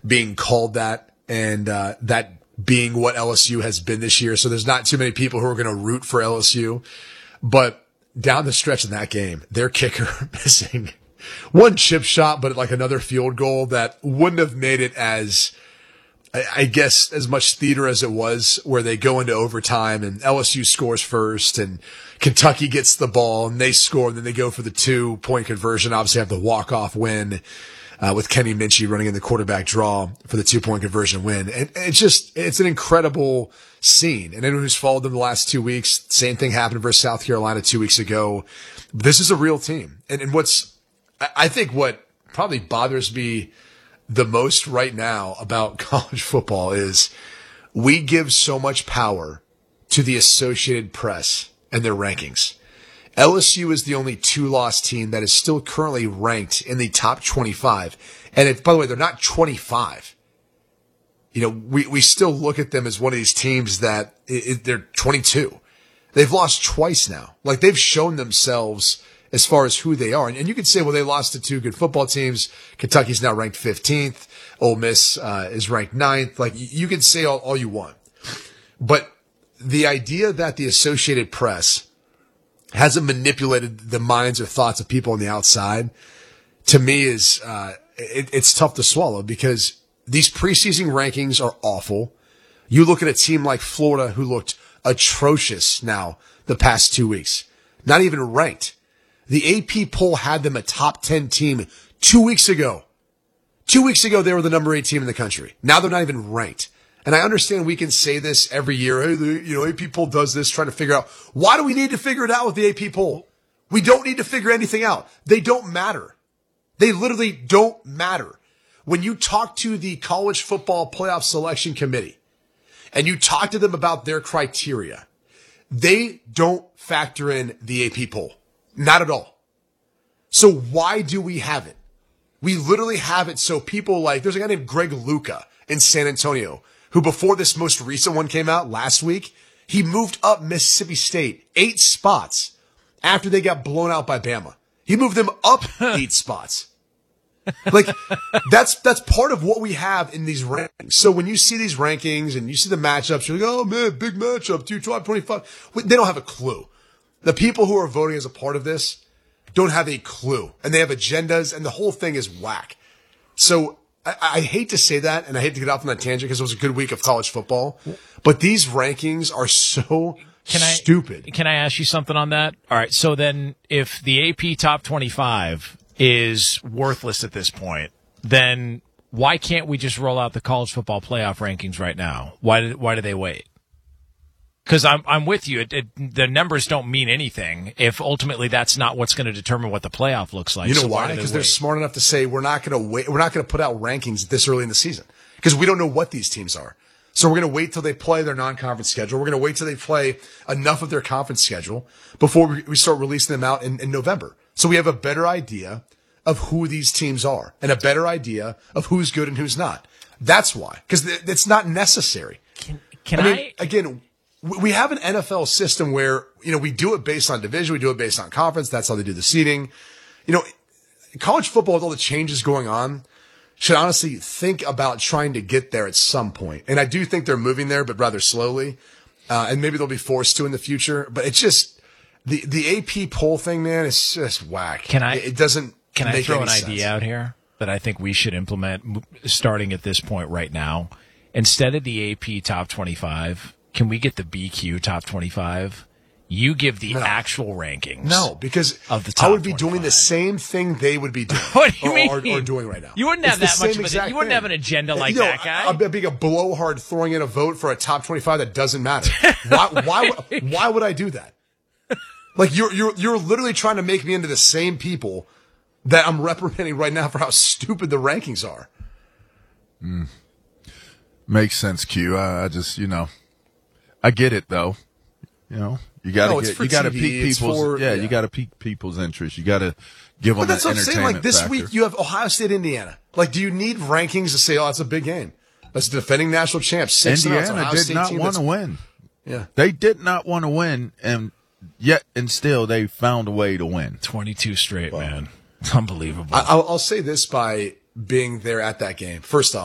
being called that and that being what LSU has been this year. So there's not too many people who are going to root for LSU. But down the stretch in that game, their kicker missing one chip shot, but like another field goal that wouldn't have made it as, I guess, as much theater as it was, where they go into overtime and LSU scores first and Kentucky gets the ball and they score, and then they go for the 2-point conversion. Obviously have the walk-off win with Kenny Minchie running in the quarterback draw for the 2-point conversion win. And it's an incredible scene. And anyone who's followed them the last 2 weeks, same thing happened versus South Carolina 2 weeks ago. This is a real team. And I think what probably bothers me the most right now about college football is we give so much power to the Associated Press and their rankings. LSU is the only 2-loss team that is still currently ranked in the top 25. And by the way, they're not 25. We still look at them as one of these teams that they're 22. They've lost twice now. Like, they've shown themselves as far as who they are. And you could say, well, they lost to 2 good football teams. Kentucky's now ranked 15th. Ole Miss is ranked 9th. Like, you can say all you want. But the idea that the Associated Press hasn't manipulated the minds or thoughts of people on the outside, to me is it's tough to swallow, because these preseason rankings are awful. You look at a team like Florida, who looked atrocious now the past 2 weeks, not even ranked. The AP poll had them a top 10 team 2 weeks ago. 2 weeks ago, they were the number 8 team in the country. Now they're not even ranked. And I understand we can say this every year. Hey, the AP poll does this, trying to figure out, why do we need to figure it out with the AP poll? We don't need to figure anything out. They don't matter. They literally don't matter. When you talk to the College Football Playoff Selection Committee and you talk to them about their criteria, they don't factor in the AP poll. Not at all. So why do we have it? We literally have it so people like, there's a guy named Greg Luca in San Antonio, who before this most recent one came out last week, he moved up Mississippi State 8 spots after they got blown out by Bama. He moved them up 8 spots. Like, that's part of what we have in these rankings. So when you see these rankings and you see the matchups, you're like, oh man, big matchup, 225. They don't have a clue. The people who are voting as a part of this don't have a clue, and they have agendas, and the whole thing is whack. So I hate to say that, and I hate to get off on that tangent because it was a good week of college football, but these rankings are so stupid. Can I ask you something on that? All right. So then if the AP top 25 is worthless at this point, then why can't we just roll out the college football playoff rankings right now? Why do they wait? Because I'm with you. The numbers don't mean anything if ultimately that's not what's going to determine what the playoff looks like. You know why? Because they're smart enough to say we're not going to wait. We're not going to put out rankings this early in the season because we don't know what these teams are. So we're going to wait till they play their non-conference schedule. We're going to wait till they play enough of their conference schedule before we start releasing them out in November. So we have a better idea of who these teams are and a better idea of who's good and who's not. That's why, because it's not necessary. Again, we have an NFL system where, we do it based on division. We do it based on conference. That's how they do the seeding. College football with all the changes going on should honestly think about trying to get there at some point. And I do think they're moving there, but rather slowly. And maybe they'll be forced to in the future. But it's just the AP poll thing, man, is just whack. Can I throw an sense. idea out here that I think we should implement starting at this point right now? Instead of the AP top 25, can we get the BQ top 25? You give the actual rankings. No, because of the top I would be 25. doing the same thing they would be doing. What do you mean? Or doing right now. You wouldn't have that much of you wouldn't have an agenda like that guy. I'm being a blowhard throwing in a vote for a top 25 that doesn't matter. Why would I do that? Like, you're literally trying to make me into the same people that I'm reprimanding right now for how stupid the rankings are. Makes sense, Q. I just, I get it though. You got to pique people's you got to pique people's interest. You got to give them that entertainment factor. But that's what I'm saying. Like, this week you have Ohio State, Indiana. Like, do you need rankings to say, oh, that's a big game? That's defending national champs. Indiana did not want to win. Yeah, they did not want to win, and still they found a way to win. 22 straight, man. Unbelievable. I'll say this by being there at that game. First off,